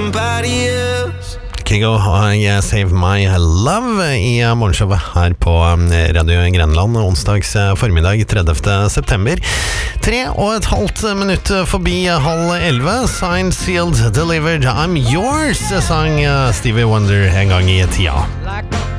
somebody else. Kygo og Save My Love i morgenshowet her på Radio Grenland onsdags formiddag 30. september 3,5 minutter forbi 10:30. Signed, sealed, delivered, I'm yours sang Stevie Wonder en gang i tida. Like